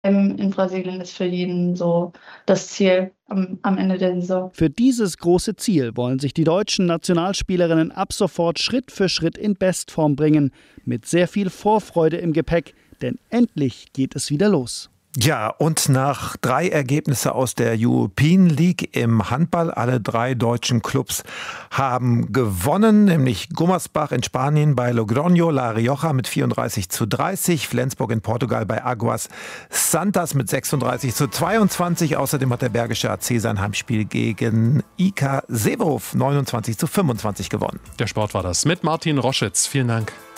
in Brasilien ist für jeden so das Ziel am Ende der Saison. Für dieses große Ziel wollen sich die deutschen Nationalspielerinnen ab sofort Schritt für Schritt in Bestform bringen. Mit sehr viel Vorfreude im Gepäck, denn endlich geht es wieder los. Ja, und nach 3 Ergebnisse aus der European League im Handball, alle 3 deutschen Clubs haben gewonnen, nämlich Gummersbach in Spanien bei Logroño La Rioja mit 34:30, Flensburg in Portugal bei Aguas Santas mit 36:22. Außerdem hat der Bergische AC sein Heimspiel gegen IK Severov 29:25 gewonnen. Der Sport war das mit Martin Roschitz. Vielen Dank.